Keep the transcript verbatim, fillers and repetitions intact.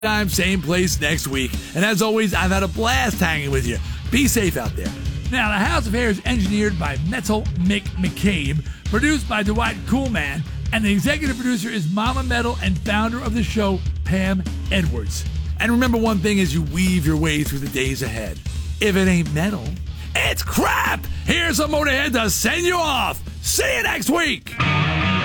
time, same place next week. And as always, I've had a blast hanging with you. Be safe out there. Now, The House of Hair is engineered by Metal Mick McCabe, produced by Dwight Coolman, and the executive producer is Mama Metal and founder of the show, Pam Edwards. And remember one thing as you weave your way through the days ahead. If it ain't metal, it's crap! Here's some Motorhead to send you off. See you next week!